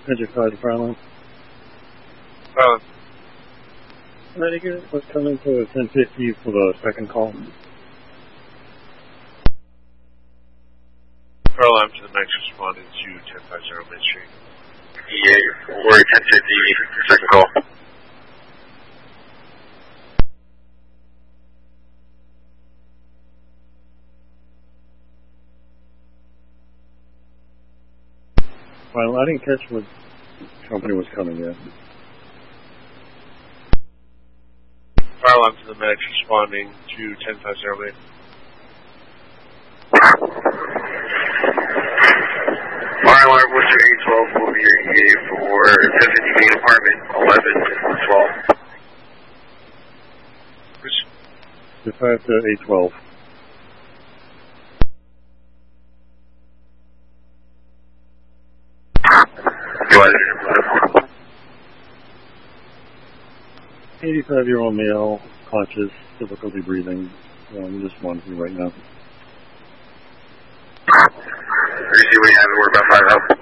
Pager 5 to fire line. Renegade was coming to 1050 for the second call. Fire line to the next responding to 1050 Main Street. Yeah, we're at 1050, second call. Well, I didn't catch what company was coming in. Fire line to the medics responding to 1050 Main. Fire alarm, Worcester 812 will be your EA for 1050 main apartment 11 12. 5 to 812. Go ahead. 85-year-old male, conscious, difficulty breathing. Just monitoring right now. Receive what you have, we're about 5 out.